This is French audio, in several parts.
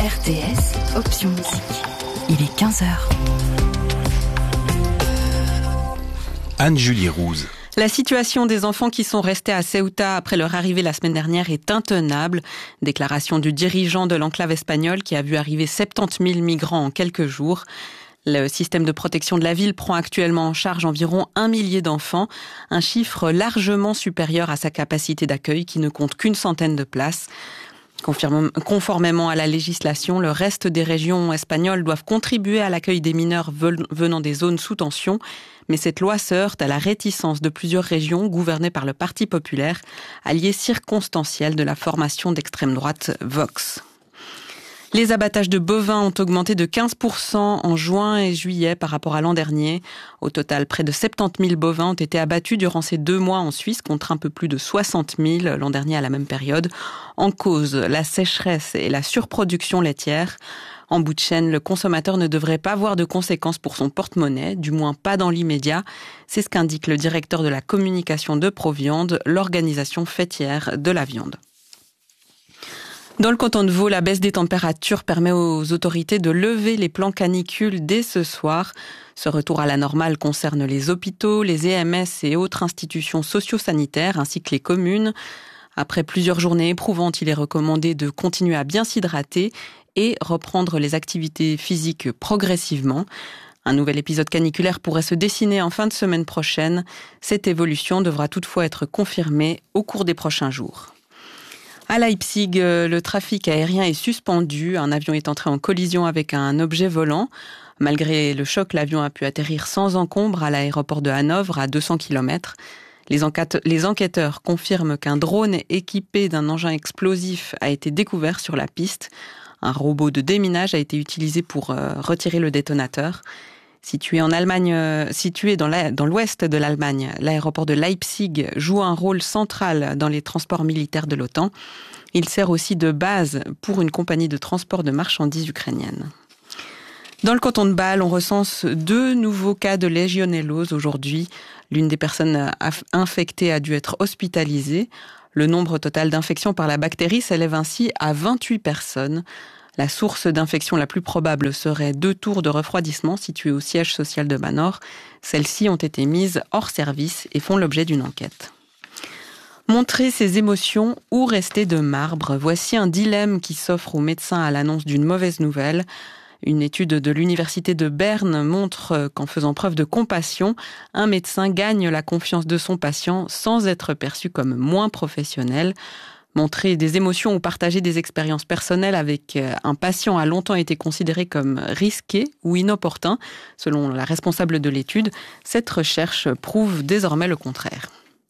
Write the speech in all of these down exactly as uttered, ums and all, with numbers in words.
R T S, option musique. Il est quinze heures. Anne-Julie Rouze. La situation des enfants qui sont restés à Ceuta après leur arrivée la semaine dernière est intenable. Déclaration du dirigeant de l'enclave espagnole qui a vu arriver soixante-dix mille migrants en quelques jours. Le système de protection de la ville prend actuellement en charge environ un millier d'enfants, un chiffre largement supérieur à sa capacité d'accueil qui ne compte qu'une centaine de places. Conformément à la législation, le reste des régions espagnoles doivent contribuer à l'accueil des mineurs venant des zones sous tension, mais cette loi se heurte à la réticence de plusieurs régions gouvernées par le Parti populaire, allié circonstanciel de la formation d'extrême droite Vox. Les abattages de bovins ont augmenté de quinze pour cent en juin et juillet par rapport à l'an dernier. Au total, près de soixante-dix mille bovins ont été abattus durant ces deux mois en Suisse, contre un peu plus de soixante mille l'an dernier à la même période. En cause, la sécheresse et la surproduction laitière. En bout de chaîne, le consommateur ne devrait pas avoir de conséquences pour son porte-monnaie, du moins pas dans l'immédiat. C'est ce qu'indique le directeur de la communication de Proviande, l'organisation fêtière de la viande. Dans le canton de Vaud, la baisse des températures permet aux autorités de lever les plans canicules dès ce soir. Ce retour à la normale concerne les hôpitaux, les E M S et autres institutions socio-sanitaires, ainsi que les communes. Après plusieurs journées éprouvantes, il est recommandé de continuer à bien s'hydrater et reprendre les activités physiques progressivement. Un nouvel épisode caniculaire pourrait se dessiner en fin de semaine prochaine. Cette évolution devra toutefois être confirmée au cours des prochains jours. À Leipzig, le trafic aérien est suspendu. Un avion est entré en collision avec un objet volant. Malgré le choc, l'avion a pu atterrir sans encombre à l'aéroport de Hanovre, à deux cents kilomètres. Les, enquête- les enquêteurs confirment qu'un drone équipé d'un engin explosif a été découvert sur la piste. Un robot de déminage a été utilisé pour euh, retirer le détonateur. Situé en Allemagne, euh, situé dans, la, dans l'ouest de l'Allemagne, l'aéroport de Leipzig joue un rôle central dans les transports militaires de l'OTAN. Il sert aussi de base pour une compagnie de transport de marchandises ukrainienne. Dans le canton de Bâle, on recense deux nouveaux cas de légionellose aujourd'hui. L'une des personnes infectées a dû être hospitalisée. Le nombre total d'infections par la bactérie s'élève ainsi à vingt-huit personnes. La source d'infection la plus probable serait deux tours de refroidissement situées au siège social de Manor. Celles-ci ont été mises hors service et font l'objet d'une enquête. Montrer ses émotions ou rester de marbre, voici un dilemme qui s'offre aux médecins à l'annonce d'une mauvaise nouvelle. Une étude de l'université de Berne montre qu'en faisant preuve de compassion, un médecin gagne la confiance de son patient sans être perçu comme moins professionnel. Montrer des émotions ou partager des expériences personnelles avec un patient a longtemps été considéré comme risqué ou inopportun, selon la responsable de l'étude. Cette recherche prouve désormais le contraire.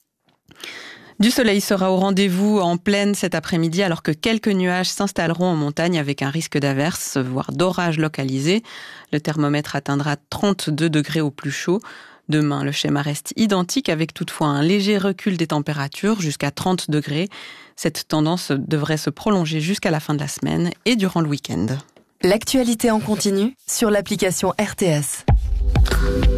Du soleil sera au rendez-vous en plaine cet après-midi alors que quelques nuages s'installeront en montagne avec un risque d'averse, voire d'orage localisé. Le thermomètre atteindra trente-deux degrés au plus chaud. Demain, le schéma reste identique avec toutefois un léger recul des températures jusqu'à trente degrés. Cette tendance devrait se prolonger jusqu'à la fin de la semaine et durant le week-end. L'actualité en continu sur l'application R T S.